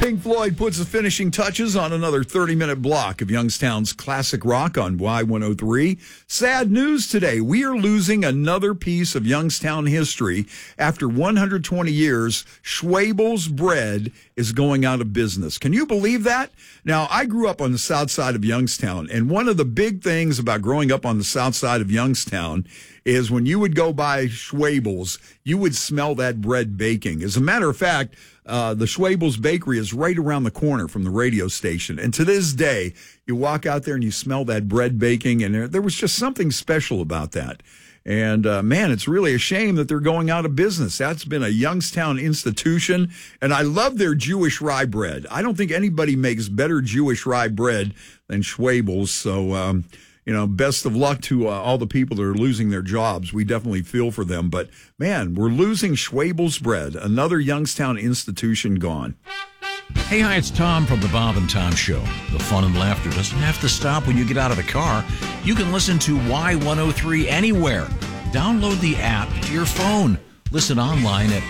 Pink Floyd puts the finishing touches on another 30-minute block of Youngstown's classic rock on Y103. Sad news today. We are losing another piece of Youngstown history. After 120 years, Schwabel's Bread is going out of business. Can you believe that? Now, I grew up on the south side of Youngstown, and one of the big things about growing up on the south side of Youngstown is when you would go by Schwabel's, you would smell that bread baking. As a matter of fact, the Schwabel's Bakery is right around the corner from the radio station. And to this day, you walk out there and you smell that bread baking, and there was just something special about that. And, man, it's really a shame that they're going out of business. That's been a Youngstown institution, and I love their Jewish rye bread. I don't think anybody makes better Jewish rye bread than Schwabel's. So, best of luck to all the people that are losing their jobs. We definitely feel for them. But, man, we're losing Schwabel's Bread, another Youngstown institution gone. Hey, hi, it's Tom from the Bob and Tom Show. The fun and laughter doesn't have to stop when you get out of the car. You can listen to Y103 anywhere. Download the app to your phone. Listen online at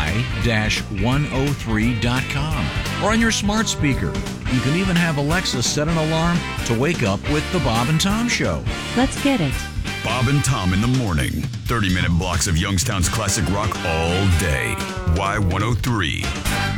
y-103.com or on your smart speaker. You can even have Alexa set an alarm to wake up with the Bob and Tom Show. Let's get it. Bob and Tom in the morning. 30-minute blocks of Youngstown's classic rock all day. Y103.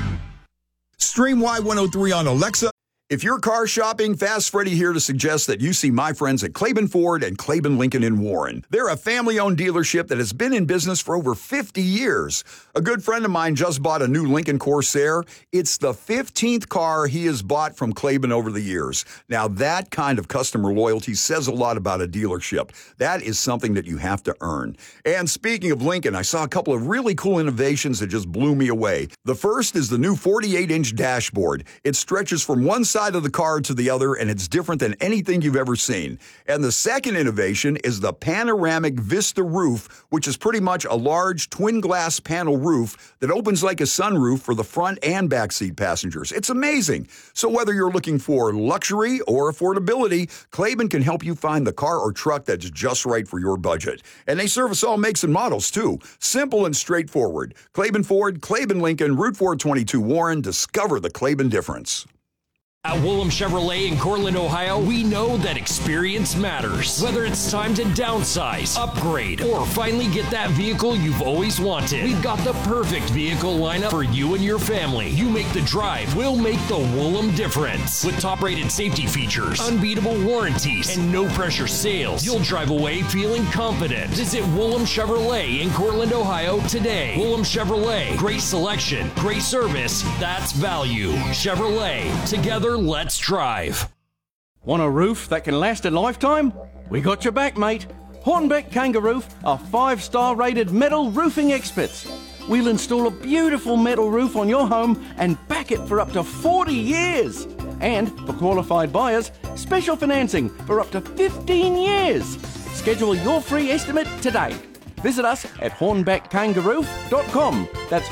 Stream Y103 on Alexa. If you're car shopping, Fast Freddy here to suggest that you see my friends at Claiborne Ford and Claiborne Lincoln in Warren. They're a family-owned dealership that has been in business for over 50 years. A good friend of mine just bought a new Lincoln Corsair. It's the 15th car he has bought from Claiborne over the years. Now, that kind of customer loyalty says a lot about a dealership. That is something that you have to earn. And speaking of Lincoln, I saw a couple of really cool innovations that just blew me away. The first is the new 48-inch dashboard. It stretches from one side of the car to the other, and it's different than anything you've ever seen. And the second innovation is the panoramic Vista roof, which is pretty much a large twin glass panel roof that opens like a sunroof for the front and back seat passengers. It's amazing. So whether you're looking for luxury or affordability, Claiborne can help you find the car or truck that's just right for your budget. And they service all makes and models too. Simple and straightforward. Claiborne Ford, Claiborne Lincoln, Route 422 Warren. Discover the Claiborne difference. At Woolham Chevrolet in Cortland, Ohio, we know that experience matters. Whether it's time to downsize, upgrade, or finally get that vehicle you've always wanted, we've got the perfect vehicle lineup for you and your family. You make the drive, we'll make the Woolham difference. With top-rated safety features, unbeatable warranties, and no-pressure sales, you'll drive away feeling confident. Visit Woolham Chevrolet in Cortland, Ohio today. Woolham Chevrolet, great selection, great service, that's value. Chevrolet, together, let's drive. Want a roof that can last a lifetime? We got your back, mate. Hornbeck Kangaroof are 5-star rated metal roofing experts. We'll install a beautiful metal roof on your home and back it for up to 40 years. And for qualified buyers, special financing for up to 15 years. Schedule your free estimate today. Visit us at hornbeckkangaroof.com. That's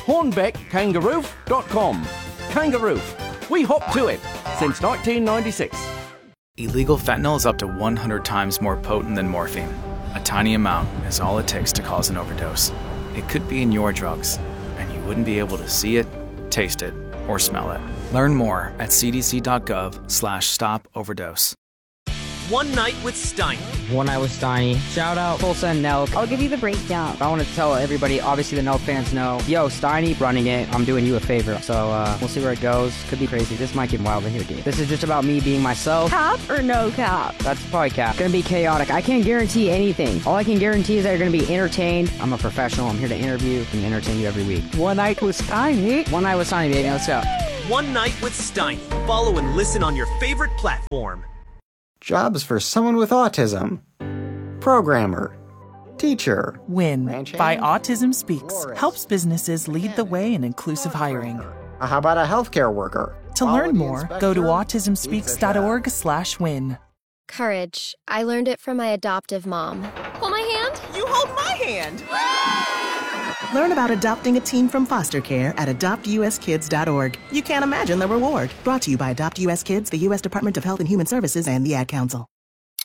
hornbeckkangaroof.com. Kangaroof. We hop to it since 1996. Illegal fentanyl is up to 100 times more potent than morphine. A tiny amount is all it takes to cause an overdose. It could be in your drugs, and you wouldn't be able to see it, taste it, or smell it. Learn more at cdc.gov/stop-overdose. One Night with Steiny. One Night with Steiny. Shout out Tulsa and Nelk. I'll give you the breakdown. I want to tell everybody, obviously the Nelk fans know, yo, Steiny running it. I'm doing you a favor. So we'll see where it goes. Could be crazy. This might get wild in here, dude. This is just about me being myself. Cap or no cap? That's probably cap. Gonna be chaotic. I can't guarantee anything. All I can guarantee is that you're gonna be entertained. I'm a professional. I'm here to interview and entertain you every week. One Night with Steiny. One Night with Steiny, baby. Let's go. One Night with Steiny. Follow and listen on your favorite platform. Jobs for someone with autism. Programmer. Teacher. WIN by Autism Speaks helps businesses lead the way in inclusive hiring. How about a healthcare worker? To learn more, go to autismspeaks.org/win. Courage. I learned it from my adoptive mom. Hold my hand. You hold my hand. Learn about adopting a teen from foster care at adoptuskids.org. You can't imagine the reward. Brought to you by Adopt US Kids, the U.S. Department of Health and Human Services, and the Ad Council.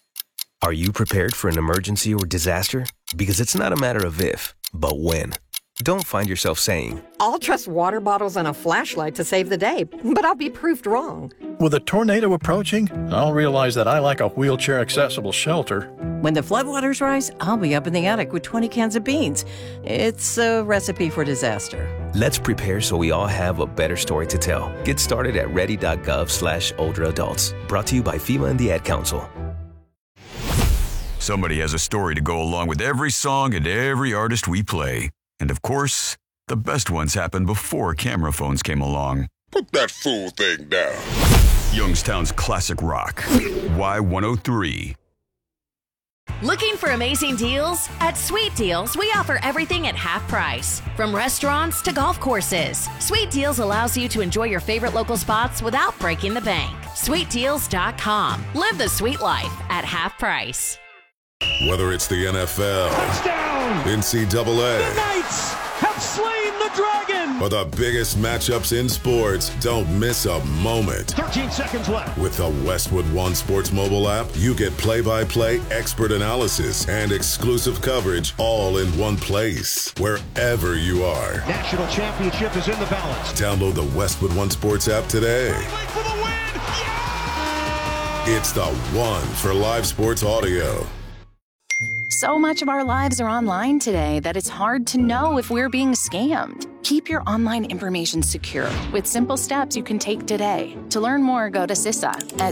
Are you prepared for an emergency or disaster? Because it's not a matter of if, but when. Don't find yourself saying, I'll trust water bottles and a flashlight to save the day, but I'll be proved wrong. With a tornado approaching, I'll realize that I lack a wheelchair-accessible shelter. When the floodwaters rise, I'll be up in the attic with 20 cans of beans. It's a recipe for disaster. Let's prepare so we all have a better story to tell. Get started at ready.gov/older-adults. Brought to you by FEMA and the Ad Council. Somebody has a story to go along with every song and every artist we play. And of course, the best ones happened before camera phones came along. Put that fool thing down. Youngstown's classic rock. Y103. Looking for amazing deals? At Sweet Deals, we offer everything at half price. From restaurants to golf courses, Sweet Deals allows you to enjoy your favorite local spots without breaking the bank. SweetDeals.com. Live the sweet life at half price. Whether it's the NFL, touchdown, NCAA, the Knights have slain the dragon, or the biggest matchups in sports, don't miss a moment. 13 seconds left. With the Westwood One Sports mobile app, you get play-by-play expert analysis and exclusive coverage all in one place, wherever you are. National championship is in the balance. Download the Westwood One Sports app today. For the win. Yeah! It's the one for live sports audio. So much of our lives are online today that it's hard to know if we're being scammed. Keep your online information secure with simple steps you can take today. To learn more, go to CISA at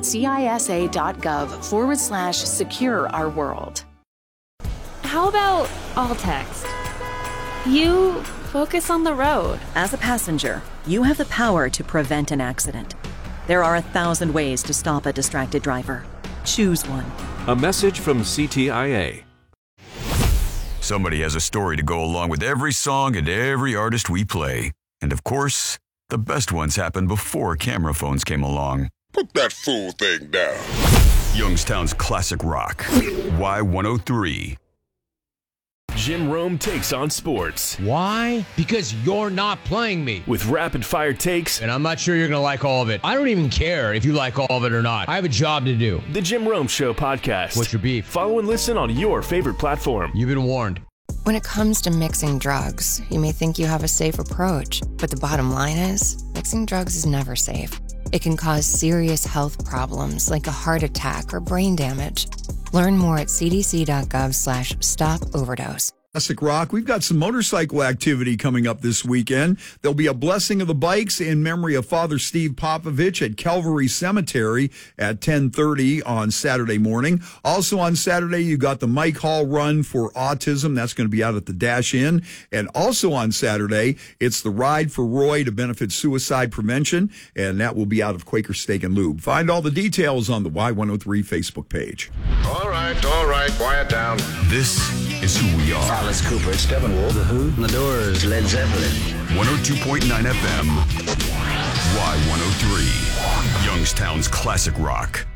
CISA.gov/secure our world. How about all text? You focus on the road. As a passenger, you have the power to prevent an accident. There are 1,000 ways to stop a distracted driver. Choose one. A message from CTIA. Somebody has a story to go along with every song and every artist we play. And of course, the best ones happened before camera phones came along. Put that fool thing down. Youngstown's classic rock. Y103. Jim Rome takes on sports. Why? Because you're not playing me. With rapid-fire takes. And I'm not sure you're going to like all of it. I don't even care if you like all of it or not. I have a job to do. The Jim Rome Show podcast. What's your beef? Follow and listen on your favorite platform. You've been warned. When it comes to mixing drugs, you may think you have a safe approach. But the bottom line is, mixing drugs is never safe. It can cause serious health problems like a heart attack or brain damage. Learn more at cdc.gov/stop-overdose. Classic Rock. We've got some motorcycle activity coming up this weekend. There'll be a blessing of the bikes in memory of Father Steve Popovich at Calvary Cemetery at 10:30 on Saturday morning. Also on Saturday, you got the Mike Hall Run for Autism. That's going to be out at the Dash Inn. And also on Saturday, it's the Ride for Roy to benefit suicide prevention. And that will be out of Quaker Steak and Lube. Find all the details on the Y103 Facebook page. All right, quiet down. This is who we are. Alice Cooper, Steppenwolf, The Who, The Doors, Led Zeppelin. 102.9 FM. Y103. Youngstown's classic rock.